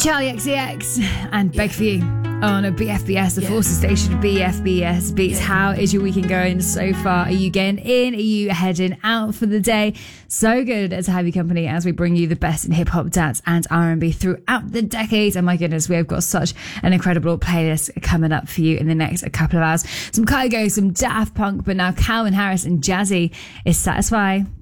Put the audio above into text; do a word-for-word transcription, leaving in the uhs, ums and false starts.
Charlie X C X and Beg For You on a B F B S, the Forces station of B F B S Beats. How is your weekend going so far? Are you getting in? Are you heading out for the day? So good to have you company as we bring you the best in hip hop, dance and R and B throughout the decades. And my goodness, we have got such an incredible playlist coming up for you in the next couple of hours. Some Kygo, some Daft Punk, but now Calvin Harris and Jazzy is Satisfy.